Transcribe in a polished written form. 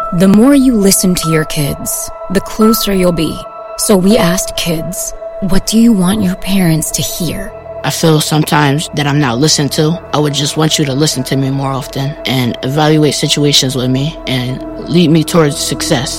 The more you listen to your kids, the closer you'll be. So we asked kids, what do you want your parents to hear? I feel sometimes that I'm not listened to. I would just want you to listen to me more often and evaluate situations with me and lead me towards success.